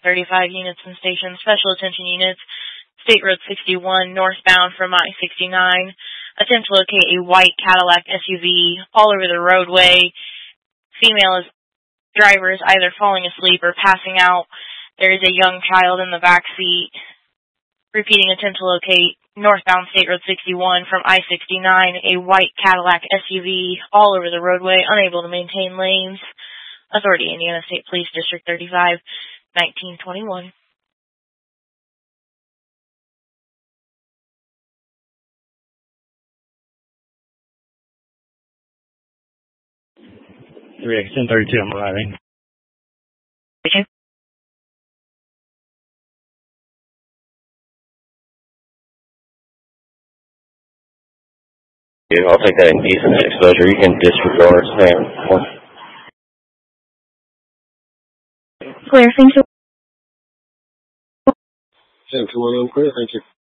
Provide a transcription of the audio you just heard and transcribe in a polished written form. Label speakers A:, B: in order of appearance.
A: 35 units and stations. Special attention units, State Road 61, northbound from I-69. Attempt to locate a white Cadillac SUV all over the roadway. Female driver is either falling asleep or passing out. There is a young child in the back seat. Repeating, attempt to locate northbound State Road 61 from I-69, a white Cadillac SUV all over the roadway, unable to maintain lanes. Authority, Indiana State Police, District 35, 1921.
B: Rex 1032, I'm arriving.
A: Okay.
C: I'll take that indecent exposure. You can disregard Sam.
A: Clear, thank you.
C: Sam 211, clear, thank you.